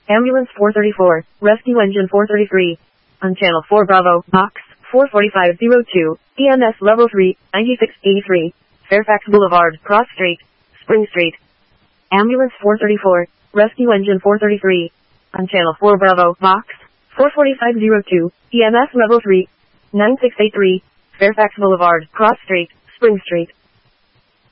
Ambulance 434, Rescue Engine 433. On Channel 4 Bravo, Box 44502, EMS Level 3, 9683. Fairfax Boulevard, Cross Street, Spring Street. Ambulance 434, Rescue Engine 433. On Channel 4 Bravo, Box 44502, EMS Level 3, 9683. Fairfax Boulevard, Cross Street, Spring Street.